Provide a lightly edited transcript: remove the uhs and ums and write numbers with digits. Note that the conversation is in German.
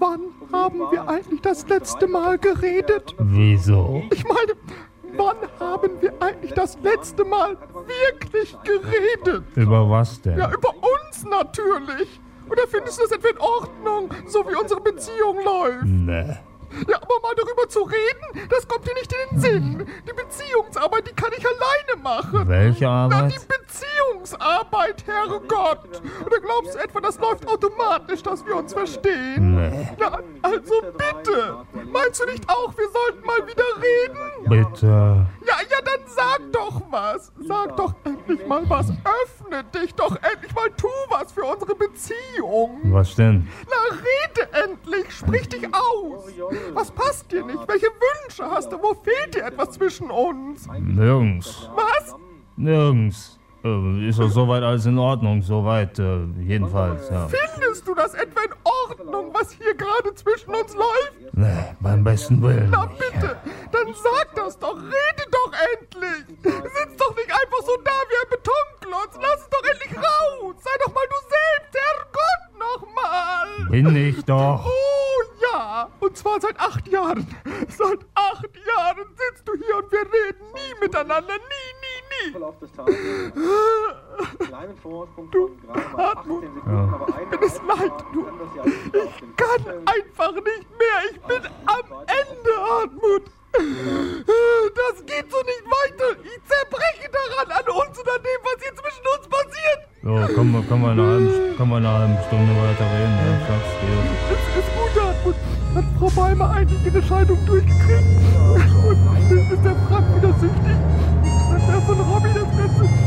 wann haben wir eigentlich das letzte Mal geredet? Wieso? Ich meine, wann haben wir eigentlich das letzte Mal wirklich geredet? Über was denn? Ja, über uns natürlich. Oder findest du das etwa in Ordnung, so wie unsere Beziehung läuft? Nee. Ja, aber mal darüber zu reden, das kommt dir nicht in den Sinn. Die Beziehungsarbeit, die kann ich alleine machen. Welche Na, Arbeit? die Beziehungsarbeit, Herrgott. Oder glaubst du etwa, das läuft automatisch, dass wir uns verstehen? Nee. Na, also bitte. Meinst du nicht auch, wir sollten mal wieder reden? Bitte. Ja, dann sag doch was. Sag doch endlich mal was. Öffne dich doch endlich mal. Tu was für unsere Beziehung. Was denn? Na, rede endlich. Sprich dich aus. Was passt dir nicht? Welche Wünsche hast du? Wo fehlt dir etwas zwischen uns? Nirgends. Was? Nirgends. Ist doch soweit alles in Ordnung. Soweit, jedenfalls, ja. Findest du das etwa in Ordnung, was hier gerade zwischen uns läuft? Nee, beim besten Willen. Na bitte, dann sag das doch. Rede doch endlich. Sitz doch nicht einfach so da wie ein Betonklotz. Lass es doch endlich raus. Sei doch mal du selbst, Herrgott, nochmal. Bin ich doch. Oh ja, und zwar seit 8 Jahren. Seit 8 Jahren sitzt du hier und wir reden nie miteinander. Nie. Verlauf des Tages. Kleinen Vorsprung Du, von gerade mal 18 Sekunden, Ja. aber ein Mir ist leid, du. Ich kann einfach nicht mehr. Ich bin am Ende, Hartmut. Das geht so nicht weiter. Ich zerbreche daran, an uns und an dem, was hier zwischen uns passiert. So, können wir in einer halben Stunde weiter reden. Ja, ich sag's dir. Es ist gut, Hartmut. Hat Frau Beimer eigentlich ihre Scheidung durchgekriegt? Und ist der Frank wieder süchtig? Hat der von Robby das Ganze...